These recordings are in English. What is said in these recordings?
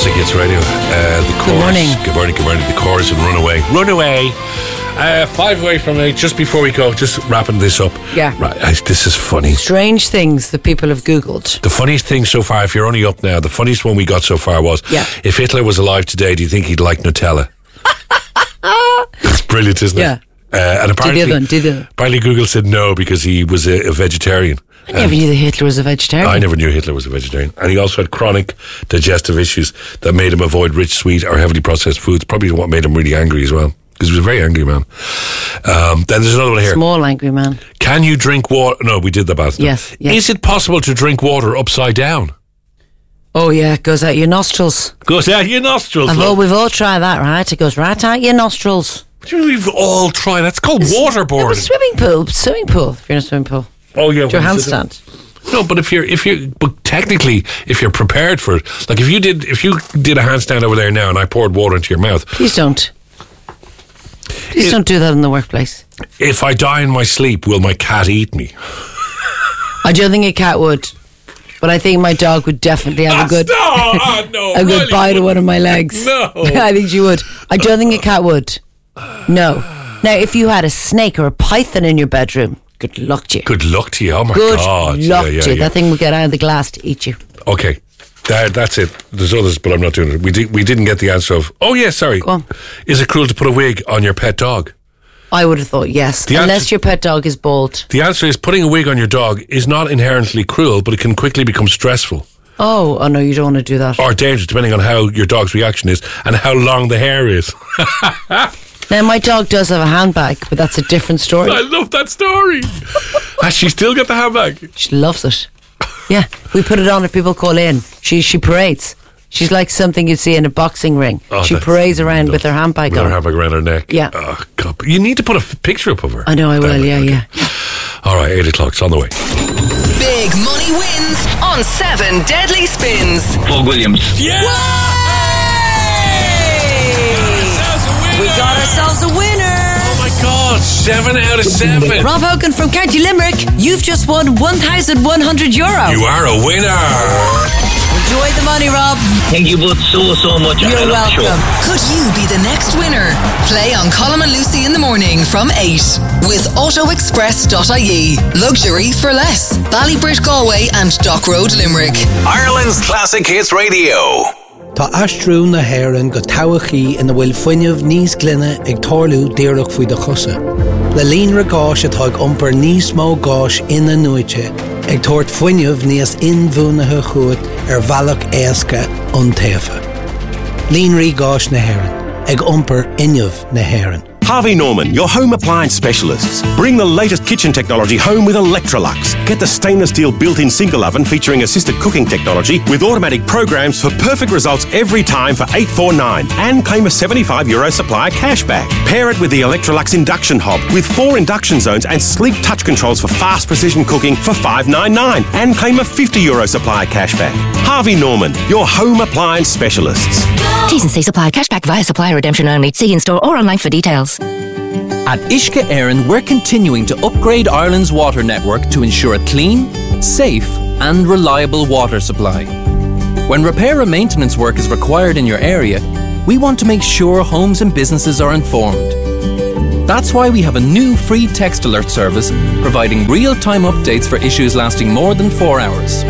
Classic Hits Radio. The Corrs. Good morning. Good morning. The Corrs and Runaway. 5 away from 8. Just before we go, just wrapping this up. Yeah. Right. This is funny. Strange things that people have Googled. The funniest thing so far, if you're only up now, the funniest one we got so far was, if Hitler was alive today, do you think he'd like Nutella? It's brilliant, isn't it? Yeah. And apparently Google said no because he was a vegetarian. I never knew that Hitler was a vegetarian. I never knew Hitler was a vegetarian. And he also had chronic digestive issues that made him avoid rich, sweet or heavily processed foods. Probably what made him really angry as well. Because he was a very angry man. Then there's another one here. Small angry man. Can you drink water? No, we did that bath. Yes. Is it possible to drink water upside down? Oh yeah, it goes out your nostrils. Goes out your nostrils. We've all tried that, right? It goes right out your nostrils. What do you mean we've all tried? That's called waterboarding. No, swimming pool. If you're in a swimming pool. Oh yeah. Do a handstand. No, but but technically, if you're prepared for it, like if you did a handstand over there now and I poured water into your mouth. Please don't. Please don't do that in the workplace. If I die in my sleep, will my cat eat me? I don't think a cat would. But I think my dog would definitely have a good bite of one of my legs. No. I think she would. I don't think a cat would. No. Now, if you had a snake or a python in your bedroom, good luck to you. Good luck to you. Oh my God. Good luck to you. That thing would get out of the glass to eat you. Okay. That's it. There's others, but I'm not doing it. We didn't get the answer of, oh yeah, sorry. Go on. Is it cruel to put a wig on your pet dog? I would have thought yes, unless your pet dog is bald. The answer is putting a wig on your dog is not inherently cruel, but it can quickly become stressful. Oh no, you don't want to do that. Or dangerous, depending on how your dog's reaction is and how long the hair is. Now, my dog does have a handbag, but that's a different story. I love that story. Has she still got the handbag? She loves it. Yeah, we put it on if people call in. She parades. She's like something you'd see in a boxing ring. Oh, she parades around with her handbag on. With her handbag around her neck. Yeah. Oh, God. You need to put a picture up of her. I know, I will, yeah. All right, 8 o'clock, it's on the way. Big money wins on 7 Deadly Spins. Paul Williams. Yeah! We got ourselves a winner. Oh my God, 7 out of 7. Rob Hogan from County Limerick, you've just won €1,100. You are a winner. Enjoy the money, Rob. Thank you both so much. You're welcome. Could you be the next winner? Play on Colin and Lucy in the morning from 8 with autoexpress.ie. Luxury for less. Ballybridge Galway and Dock Road Limerick. Ireland's Classic Hits Radio. Tá astrú na héireann go toghchaí ina bhfuil fuinneamh níos glynne ag tarlú díreach faoi de chusa. Le líonra gáis atá ag iompar níos mó gáis ina nuaite ag tabhairt fuinneamh níos inmhúnathe chuat bhealach éasca an taobha. Líonraí gáis na héireann ag iompar inneamh na héireann. Harvey Norman, your home appliance specialists. Bring the latest kitchen technology home with Electrolux. Get the stainless steel built-in single oven featuring assisted cooking technology with automatic programs for perfect results every time for $849 and claim a €75 supplier cashback. Pair it with the Electrolux induction hob with 4 induction zones and sleek touch controls for fast precision cooking for $599 and claim a €50 supplier cashback. Harvey Norman, your home appliance specialists. T's and C's apply. Cashback via supplier redemption only. See in-store or online for details. At Uisce Éireann, we're continuing to upgrade Ireland's water network to ensure a clean, safe and reliable water supply. When repair and maintenance work is required in your area, we want to make sure homes and businesses are informed. That's why we have a new free text alert service providing real-time updates for issues lasting more than 4 hours.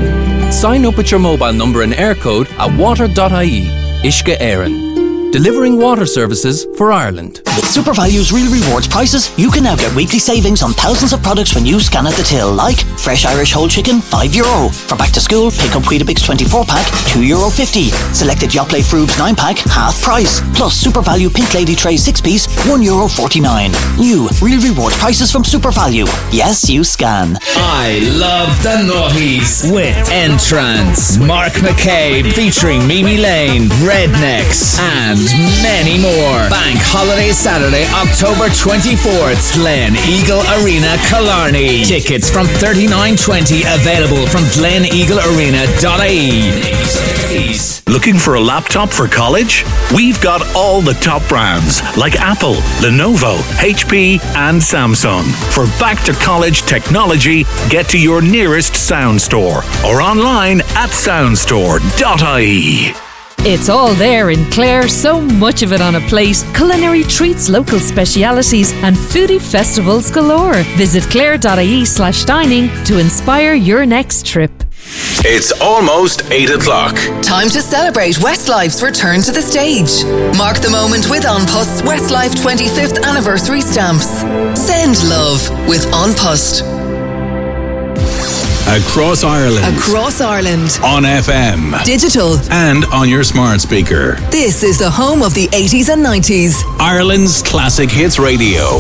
Sign up with your mobile number and air code at water.ie. Uisce Éireann. Delivering water services for Ireland. With SuperValue's Real Rewards prices, you can now get weekly savings on thousands of products when you scan at the till, like fresh Irish whole chicken, €5. For back to school, pick up Weetabix 24-pack, €2.50. Selected Yoplait Frubes 9-pack, half price. Plus SuperValue Pink Lady Tray 6-piece, €1.49. New Real Rewards prices from SuperValue. Yes, you scan. I love the Naughties with Entrance. Mark McCabe featuring Mimi Lane, Rednecks, and many more. Bank Holiday Saturday, October 24th, Glen Eagle Arena, Killarney. Tickets from $39.20 available from gleneaglearena.ie. Looking for a laptop for college? We've got all the top brands like Apple, Lenovo, HP, and Samsung. For back to college technology, get to your nearest Sound Store or online at soundstore.ie. It's all there in Clare, so much of it on a plate. Culinary treats, local specialities and foodie festivals galore. Visit clare.ie/dining to inspire your next trip. It's almost 8 o'clock. Time to celebrate Westlife's return to the stage. Mark the moment with An Post's Westlife 25th anniversary stamps. Send love with An Post. Across Ireland. Across Ireland. On FM. Digital. And on your smart speaker. This is the home of the 80s and 90s. Ireland's Classic Hits Radio.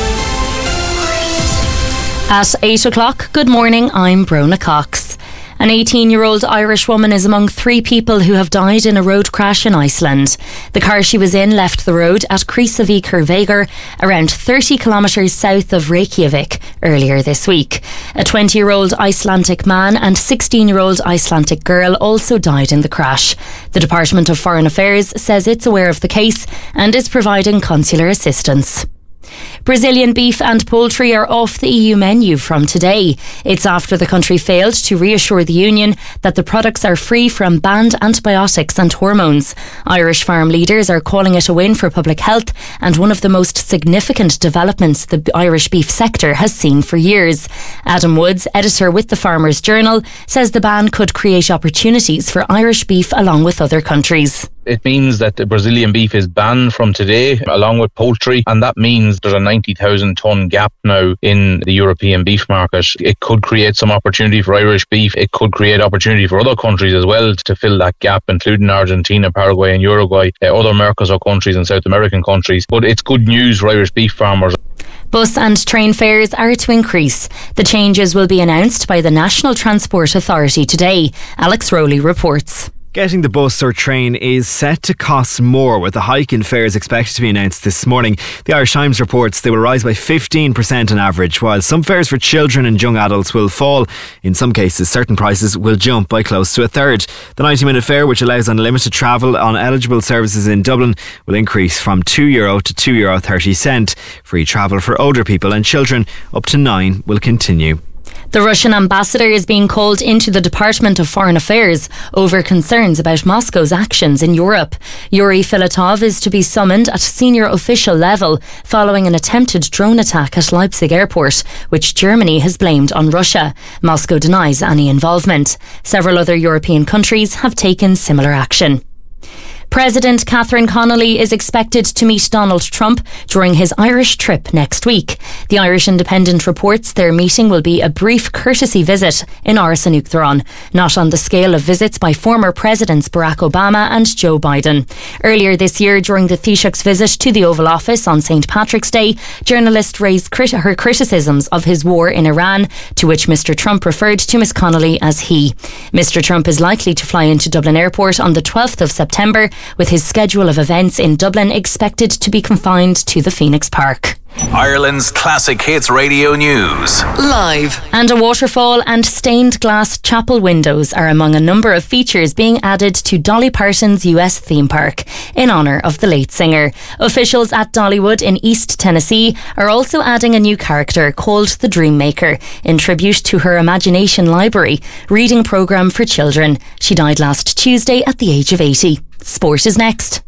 At 8 o'clock, good morning, I'm Brona Cox. An 18-year-old Irish woman is among 3 people who have died in a road crash in Iceland. The car she was in left the road at Krýsuvíkurvegur, around 30 kilometres south of Reykjavik, earlier this week. A 20-year-old Icelandic man and 16-year-old Icelandic girl also died in the crash. The Department of Foreign Affairs says it's aware of the case and is providing consular assistance. Brazilian beef and poultry are off the EU menu from today. It's after the country failed to reassure the Union that the products are free from banned antibiotics and hormones. Irish farm leaders are calling it a win for public health and one of the most significant developments the Irish beef sector has seen for years. Adam Woods, editor with the Farmers Journal, says the ban could create opportunities for Irish beef along with other countries. It means that the Brazilian beef is banned from today, along with poultry, and that means there's a 90,000 tonne gap now in the European beef market. It could create some opportunity for Irish beef. It could create opportunity for other countries as well to fill that gap, including Argentina, Paraguay and Uruguay, other Mercosur countries and South American countries. But it's good news for Irish beef farmers. Bus and train fares are to increase. The changes will be announced by the National Transport Authority today. Alex Rowley reports. Getting the bus or train is set to cost more, with a hike in fares expected to be announced this morning. The Irish Times reports they will rise by 15% on average, while some fares for children and young adults will fall. In some cases, certain prices will jump by close to a third. The 90-minute fare, which allows unlimited travel on eligible services in Dublin, will increase from €2 to €2.30. Free travel for older people and children up to 9 will continue. The Russian ambassador is being called into the Department of Foreign Affairs over concerns about Moscow's actions in Europe. Yuri Filatov is to be summoned at senior official level following an attempted drone attack at Leipzig airport, which Germany has blamed on Russia. Moscow denies any involvement. Several other European countries have taken similar action. President Catherine Connolly is expected to meet Donald Trump during his Irish trip next week. The Irish Independent reports their meeting will be a brief courtesy visit in Áras an Uachtaráin, not on the scale of visits by former Presidents Barack Obama and Joe Biden. Earlier this year, during the Taoiseach's visit to the Oval Office on St. Patrick's Day, journalists raised her criticisms of his war in Iran, to which Mr. Trump referred to Ms Connolly as he. Mr. Trump is likely to fly into Dublin Airport on the 12th of September, with his schedule of events in Dublin expected to be confined to the Phoenix Park. Ireland's Classic Hits Radio News. Live. And a waterfall and stained glass chapel windows are among a number of features being added to Dolly Parton's US theme park in honour of the late singer. Officials at Dollywood in East Tennessee are also adding a new character called the Dreammaker in tribute to her Imagination Library reading programme for children. She died last Tuesday at the age of 80. Sport is next.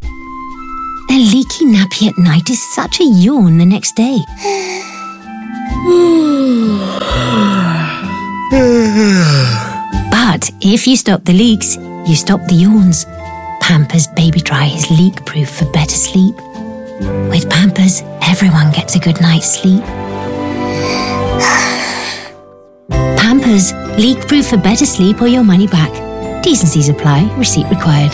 A leaky nappy at night is such a yawn the next day. But if you stop the leaks, you stop the yawns. Pampers Baby Dry is leak-proof for better sleep. With Pampers, everyone gets a good night's sleep. Pampers, leak-proof for better sleep or your money back. Decencies apply. Receipt required.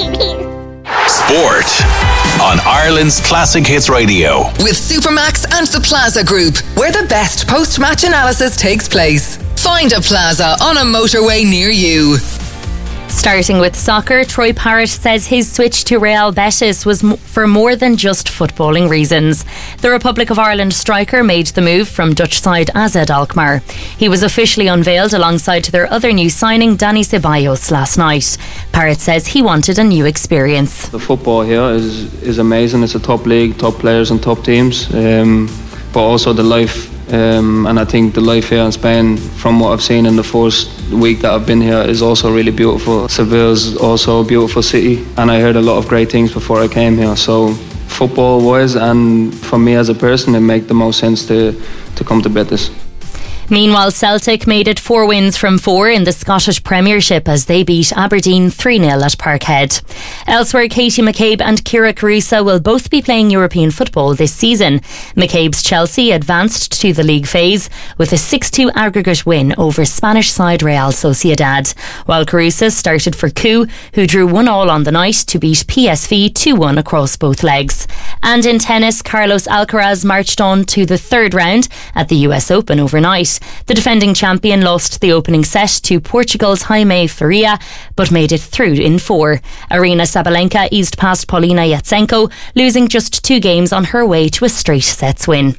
Sport on Ireland's Classic Hits Radio. With Supermax and the Plaza Group, where the best post-match analysis takes place. Find a Plaza on a motorway near you. Starting with soccer, Troy Parrott says his switch to Real Betis was for more than just footballing reasons. The Republic of Ireland striker made the move from Dutch side AZ Alkmaar. He was officially unveiled alongside their other new signing, Dani Ceballos, last night. Parrott says he wanted a new experience. The football here is amazing. It's a top league, top players and top teams. But also the life and I think the life here in Spain, from what I've seen in the first week that I've been here, is also really beautiful. Seville's also a beautiful city, and I heard a lot of great things before I came here. So football wise and for me as a person, it made the most sense to come to Betis. Meanwhile, Celtic made it 4 wins from 4 in the Scottish Premiership as they beat Aberdeen 3-0 at Parkhead. Elsewhere, Katie McCabe and Kira Carusa will both be playing European football this season. McCabe's Chelsea advanced to the league phase with a 6-2 aggregate win over Spanish side Real Sociedad, while Carusa started for Coup, who drew 1-1 on the night to beat PSV 2-1 across both legs. And in tennis, Carlos Alcaraz marched on to the 3rd round at the US Open overnight. The defending champion lost the opening set to Portugal's Jaime Faria, but made it through in 4. Arina Sabalenka eased past Paulina Yatsenko, losing just 2 games on her way to a straight sets win.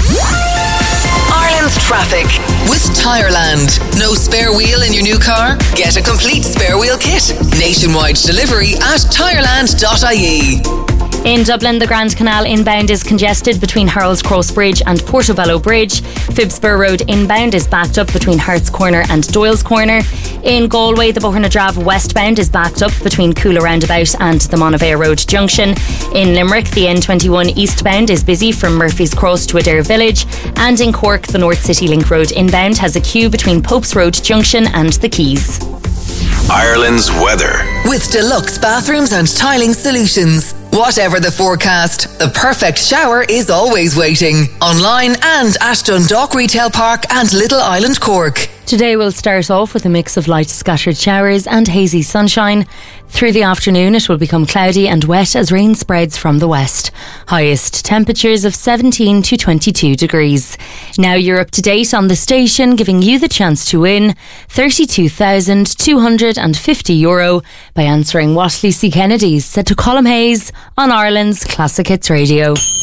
Ireland's traffic with Tireland. No spare wheel in your new car? Get a complete spare wheel kit. Nationwide delivery at tireland.ie. In Dublin, the Grand Canal inbound is congested between Harold's Cross Bridge and Portobello Bridge. Phibsborough Road inbound is backed up between Hart's Corner and Doyle's Corner. In Galway, the Bohernadrave westbound is backed up between Coola Roundabout and the Monavea Road Junction. In Limerick, the N21 eastbound is busy from Murphy's Cross to Adair Village. And in Cork, the North City Link Road inbound has a queue between Pope's Road Junction and the Quays. Ireland's weather. With deluxe bathrooms and tiling solutions. Whatever the forecast, the perfect shower is always waiting. Online and at Dundalk Retail Park and Little Island, Cork. Today we'll start off with a mix of light scattered showers and hazy sunshine. Through the afternoon it will become cloudy and wet as rain spreads from the west. Highest temperatures of 17 to 22 degrees. Now you're up to date on the station, giving you the chance to win €32,250 by answering what Lucy Kennedy said to Colm Hayes on Ireland's Classic Hits Radio.